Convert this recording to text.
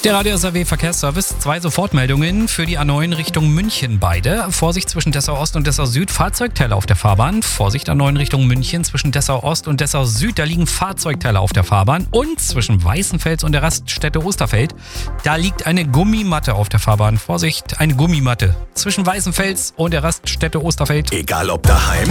Der Radio SAW Verkehrsservice, 2 Sofortmeldungen für die A9 Richtung München beide. Vorsicht zwischen Dessau Ost und Dessau Süd, Fahrzeugteile auf der Fahrbahn. Vorsicht A9 Richtung München zwischen Dessau Ost und Dessau Süd, da liegen Fahrzeugteile auf der Fahrbahn. Und zwischen Weißenfels und der Raststätte Osterfeld, da liegt eine Gummimatte auf der Fahrbahn. Vorsicht, eine Gummimatte zwischen Weißenfels und der Raststätte Osterfeld. Egal ob daheim